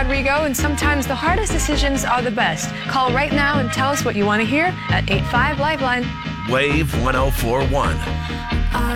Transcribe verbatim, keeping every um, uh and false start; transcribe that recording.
Rodrigo, and sometimes the hardest decisions are the best. Call right now and tell us what you want to hear at eight five Lifeline. Wave one oh four one.